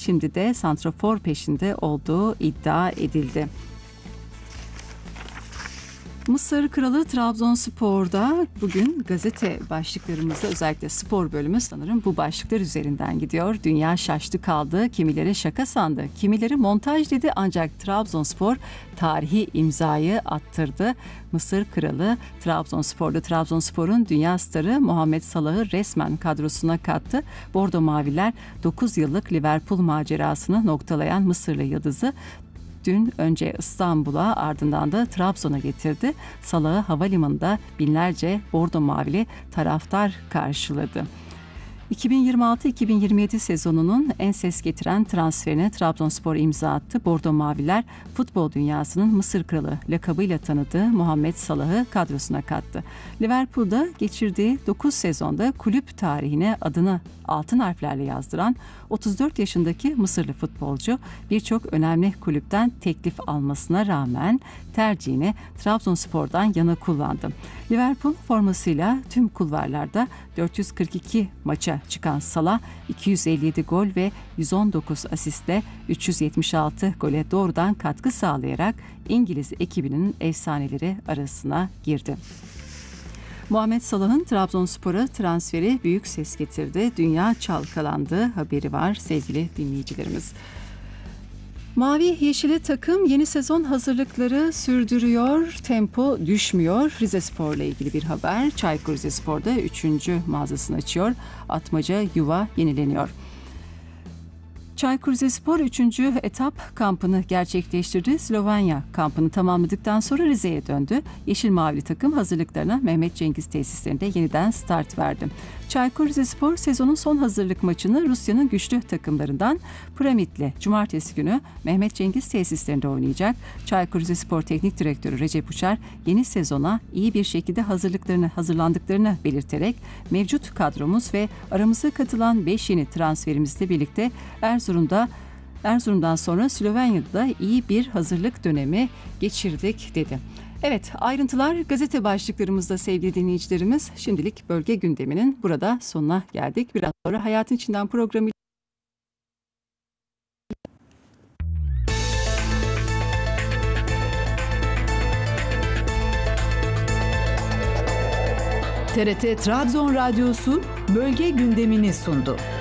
şimdi de santrafor peşinde olduğu iddia edildi. Mısır Kralı Trabzonspor'da bugün gazete başlıklarımızda özellikle spor bölümü sanırım bu başlıklar üzerinden gidiyor. Dünya şaştı kaldı, kimileri şaka sandı, kimileri montaj dedi ancak Trabzonspor tarihi imzayı attırdı. Mısır Kralı Trabzonspor'un dünya starı Muhammed Salah'ı resmen kadrosuna kattı. Bordo Maviler 9 yıllık Liverpool macerasını noktalayan Mısırlı yıldızı dün önce İstanbul'a ardından da Trabzon'a getirdi. Salah'ı havalimanında binlerce Bordo Mavili taraftar karşıladı. 2026-2027 sezonunun en ses getiren transferine Trabzonspor imza attı. Bordo Maviler futbol dünyasının Mısır Kralı lakabıyla tanıdığı Muhammed Salah'ı kadrosuna kattı. Liverpool'da geçirdiği 9 sezonda kulüp tarihine adını altın harflerle yazdıran 34 yaşındaki Mısırlı futbolcu birçok önemli kulüpten teklif almasına rağmen tercihini Trabzonspor'dan yana kullandı. Liverpool formasıyla tüm kulvarlarda 442 maça çıkan Salah 257 gol ve 119 asistle 376 gole doğrudan katkı sağlayarak İngiliz ekibinin efsaneleri arasına girdi. Muhammed Salah'ın Trabzonspor'a transferi büyük ses getirdi. Dünya çalkalandı haberi var sevgili dinleyicilerimiz. Mavi Yeşili takım yeni sezon hazırlıkları sürdürüyor. Tempo düşmüyor. Rizespor'la ilgili bir haber. Çaykur Rizespor'da 3. mağazasını açıyor. Atmaca yuva yenileniyor. Çaykur Rizespor 3. etap kampını gerçekleştirdi. Slovenya kampını tamamladıktan sonra Rize'ye döndü. Yeşil Mavili takım hazırlıklarına Mehmet Cengiz tesislerinde yeniden start verdi. Çaykur Rizespor sezonun son hazırlık maçını Rusya'nın güçlü takımlarından Pramit'le cumartesi günü Mehmet Cengiz tesislerinde oynayacak. Çaykur Rizespor Teknik Direktörü Recep Uçar yeni sezona iyi bir şekilde hazırlandıklarını belirterek mevcut kadromuz ve aramıza katılan 5 yeni transferimizle birlikte Erzurum'dan sonra Slovenya'da iyi bir hazırlık dönemi geçirdik dedi. Evet, ayrıntılar gazete başlıklarımızda sevgili dinleyicilerimiz. Şimdilik bölge gündeminin burada sonuna geldik. Biraz sonra Hayatın İçinden programı TRT Trabzon Radyosu bölge gündemini sundu.